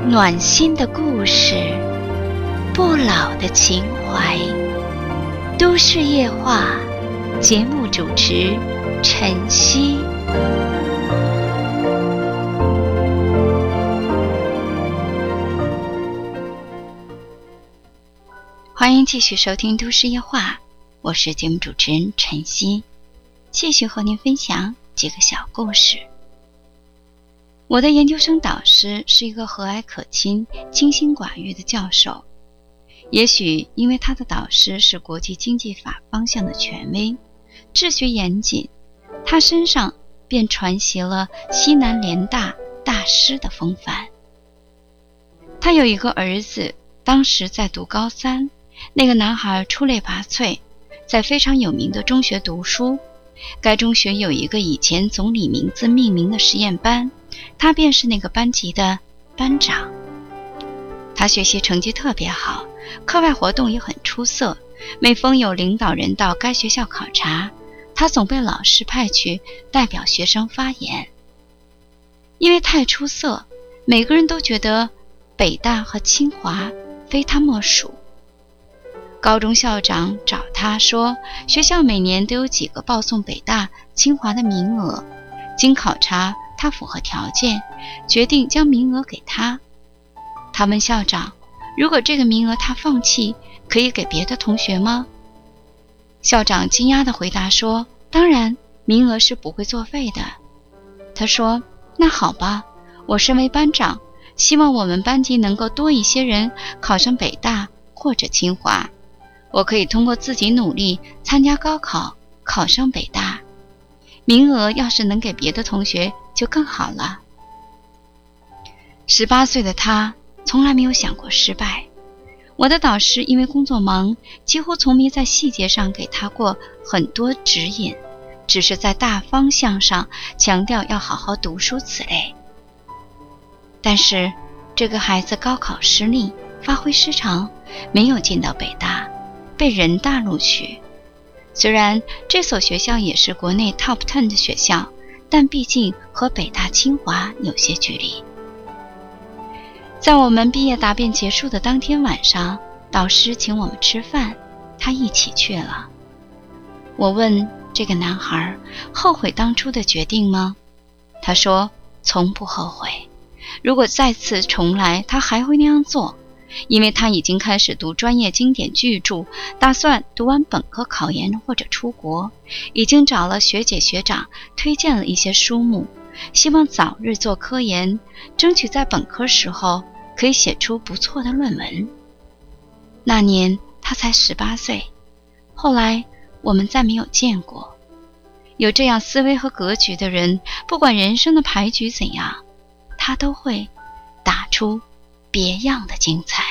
暖心的故事，不老的情怀。都市夜话，节目主持晨曦。欢迎继续收听都市夜话，我是节目主持人晨曦，继续和您分享几个小故事。我的研究生导师是一个和蔼可亲、清心寡欲的教授。也许因为他的导师是国际经济法方向的权威，治学严谨，他身上便传习了西南联大大师的风范。他有一个儿子，当时在读高3，那个男孩出类拔萃，在非常有名的中学读书。该中学有一个以前总理名字命名的实验班，他便是那个班级的班长。他学习成绩特别好，课外活动也很出色，每逢有领导人到该学校考察，他总被老师派去代表学生发言。因为太出色，每个人都觉得北大和清华非他莫属。高中校长找他说，学校每年都有几个报送北大、清华的名额，经考察他符合条件，决定将名额给他。他问校长，如果这个名额他放弃，可以给别的同学吗？校长惊讶地回答说，当然，名额是不会作废的。他说，那好吧，我身为班长，希望我们班级能够多一些人考上北大或者清华。我可以通过自己努力参加高考，考上北大。名额要是能给别的同学就更好了。18岁的他从来没有想过失败。我的导师因为工作忙，几乎从没在细节上给他过很多指引，只是在大方向上强调要好好读书此类。但是这个孩子高考失利，发挥失常，没有进到北大，被人大录取。虽然这所学校也是国内 Top 10的学校，但毕竟和北大清华有些距离。在我们毕业答辩结束的当天晚上，导师请我们吃饭，他一起去了。我问这个男孩，后悔当初的决定吗？他说，从不后悔。如果再次重来，他还会那样做。因为他已经开始读专业经典巨著，打算读完本科考研或者出国，已经找了学姐学长推荐了一些书目，希望早日做科研，争取在本科时候可以写出不错的论文。那年他才18岁，后来我们再没有见过。有这样思维和格局的人，不管人生的牌局怎样，他都会打出别样的精彩。